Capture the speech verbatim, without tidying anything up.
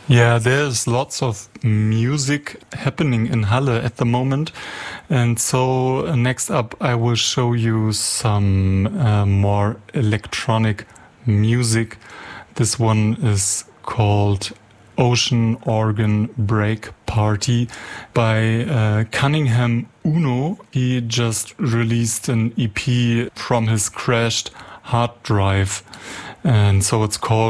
Yeah, there's lots of music happening in Halle at the moment. And so uh, next up, I will show you some uh, more electronic music. This one is called Ocean Organ Break Party by uh, Cunningham Uno. He just released an E P from his crashed hard drive. And so it's called